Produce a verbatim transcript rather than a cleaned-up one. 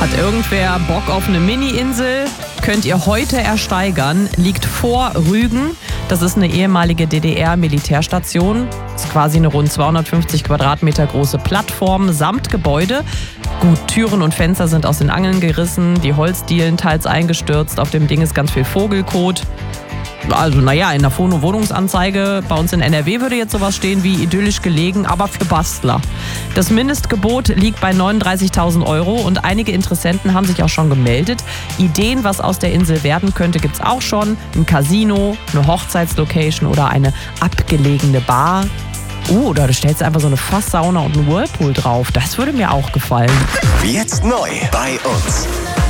Hat irgendwer Bock auf eine Mini-Insel? Könnt ihr heute ersteigern. Liegt vor Rügen. Das ist eine ehemalige D D R-Militärstation. Ist quasi eine rund zweihundertfünfzig Quadratmeter große Plattform samt Gebäude. Gut, Türen und Fenster sind aus den Angeln gerissen, die Holzdielen teils eingestürzt. Auf dem Ding ist ganz viel Vogelkot. Also naja, in der Wohnungsanzeige bei uns in N R W würde jetzt sowas stehen wie idyllisch gelegen, aber für Bastler. Das Mindestgebot liegt bei neununddreißigtausend Euro und einige Interessenten haben sich auch schon gemeldet. Ideen, was aus der Insel werden könnte, gibt's auch schon. Ein Casino, eine Hochzeitslocation oder eine abgelegene Bar. Uh, oder du stellst einfach so eine Fasssauna und einen Whirlpool drauf. Das würde mir auch gefallen. Jetzt neu bei uns.